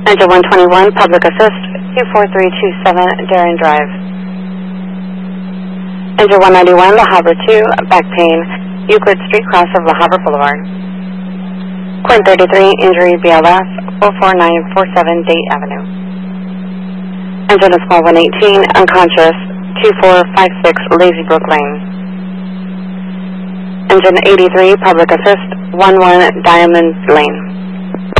Engine 121, Public Assist, 24327 Darien Drive. Engine 191, La Habra 2, back pain, Euclid Street, cross of La Habra Boulevard. Quint 33, injury BLS, 44947 Date Avenue. Engine of small 118, unconscious, 2456 Lazy Brook Lane. Engine 83, Public Assist, 11 Diamond Lane.